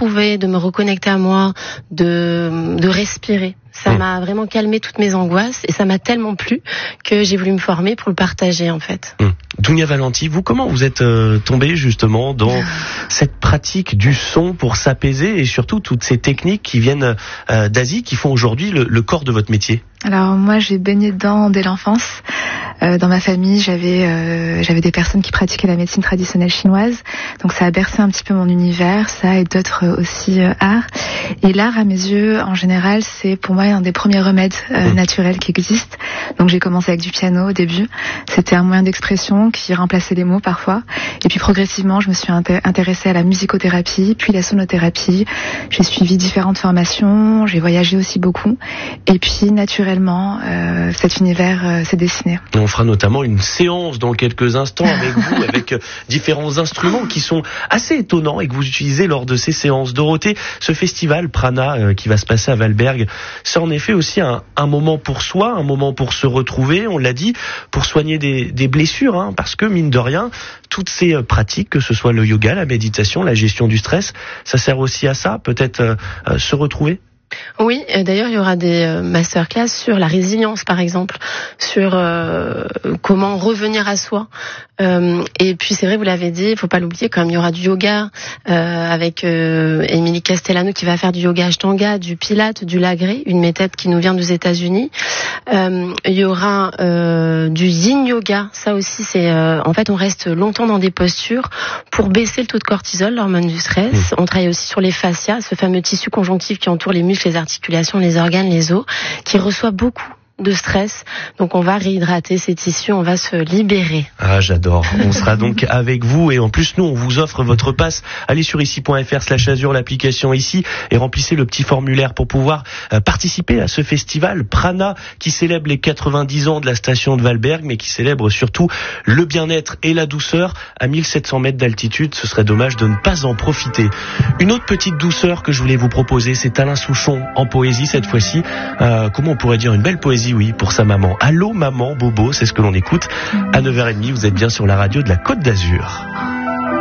retrouver, de me reconnecter à moi, de respirer. Ça m'a vraiment calmé toutes mes angoisses et ça m'a tellement plu que j'ai voulu me former pour le partager en fait. Dounia Valenti, vous, comment vous êtes tombée justement dans cette pratique du son pour s'apaiser et surtout toutes ces techniques qui viennent d'Asie, qui font aujourd'hui le corps de votre métier? Alors moi j'ai baigné dedans dès l'enfance. Dans ma famille, j'avais des personnes qui pratiquaient la médecine traditionnelle chinoise, donc ça a bercé un petit peu mon univers, ça et d'autres aussi arts. Et l'art, à mes yeux, en général, c'est pour moi un des premiers remèdes naturels qui existent. Donc j'ai commencé avec du piano au début, c'était un moyen d'expression qui remplaçait les mots parfois. Et puis progressivement, je me suis intéressée à la musicothérapie, puis la sonothérapie. J'ai suivi différentes formations, j'ai voyagé aussi beaucoup. Et puis naturellement, cet univers s'est dessiné. On fera notamment une séance dans quelques instants avec vous, avec différents instruments qui sont assez étonnants et que vous utilisez lors de ces séances. Dorothée, ce festival Prana qui va se passer à Valberg, c'est en effet aussi un moment pour soi, un moment pour se retrouver, on l'a dit, pour soigner des blessures, parce que mine de rien, toutes ces pratiques, que ce soit le yoga, la méditation, la gestion du stress, ça sert aussi à ça, peut-être se retrouver. Oui, d'ailleurs il y aura des masterclass sur la résilience par exemple, sur comment revenir à soi. Et puis c'est vrai, vous l'avez dit, il faut pas l'oublier, quand même il y aura du yoga avec Émilie Castellano qui va faire du yoga Ashtanga, du Pilate, du Lagré, une méthode qui nous vient des États-Unis. Il y aura du Yin Yoga, ça aussi c'est en fait on reste longtemps dans des postures pour baisser le taux de cortisol, l'hormone du stress. On travaille aussi sur les fascias, ce fameux tissu conjonctif qui entoure les muscles, les articulations, les organes, les os, qui reçoit beaucoup de stress. Donc on va réhydrater ces tissus, on va se libérer. Ah, j'adore. On sera donc avec vous et en plus nous on vous offre votre passe. Allez sur ici.fr/azur, l'application ici, et remplissez le petit formulaire pour pouvoir participer à ce festival Prana qui célèbre les 90 ans de la station de Valberg, mais qui célèbre surtout le bien-être et la douceur à 1700 mètres d'altitude. Ce serait dommage de ne pas en profiter. Une autre petite douceur que je voulais vous proposer, c'est Alain Souchon en poésie cette fois-ci. Comment on pourrait dire, une belle poésie, oui, pour sa maman. Allô maman, Bobo, c'est ce que l'on écoute à 9h30. Vous êtes bien sur la radio de la Côte d'Azur.